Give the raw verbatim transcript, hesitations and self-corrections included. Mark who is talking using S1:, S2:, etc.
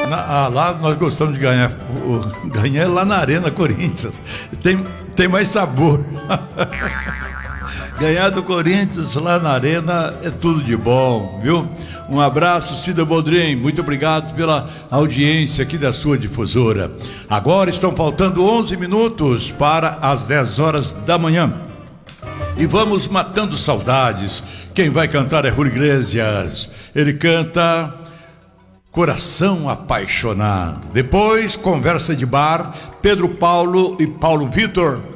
S1: Na, ah, lá nós gostamos de ganhar. O, ganhar lá na Arena Corinthians. Tem, tem mais sabor. Ganhar do Corinthians lá na Arena é tudo de bom, viu? Um abraço, Cida Boldrin, muito obrigado pela audiência aqui da sua difusora. Agora estão faltando onze minutos para as dez horas da manhã. E vamos matando saudades. Quem vai cantar é Julio Iglesias. Ele canta Coração Apaixonado. Depois, conversa de bar, Pedro Paulo e Paulo Vitor.